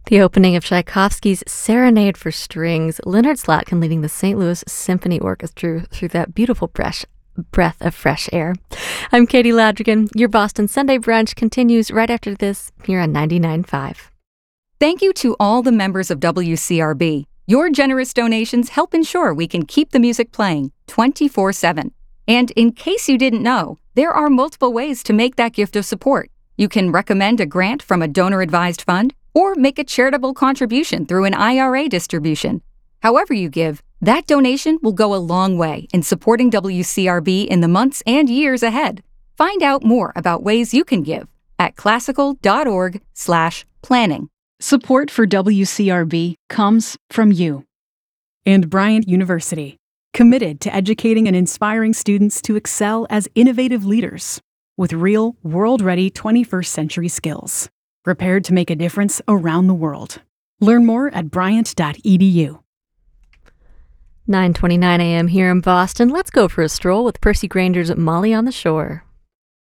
The opening of Tchaikovsky's Serenade for Strings, Leonard Slatkin leading the St. Louis Symphony Orchestra through that beautiful breath of fresh air. I'm Katie Ladrigan. Your Boston Sunday Brunch continues right after this here on 99.5. Thank you to all the members of WCRB. Your generous donations help ensure we can keep the music playing 24/7. And in case you didn't know, there are multiple ways to make that gift of support. You can recommend a grant from a donor-advised fund or make a charitable contribution through an IRA distribution. However you give, that donation will go a long way in supporting WCRB in the months and years ahead. Find out more about ways you can give at classical.org/planning. Support for WCRB comes from you. And Bryant University, committed to educating and inspiring students to excel as innovative leaders with real, world-ready 21st century skills, prepared to make a difference around the world. Learn more at bryant.edu. 9:29 a.m. here in Boston. Let's go for a stroll with Percy Granger's Molly on the Shore.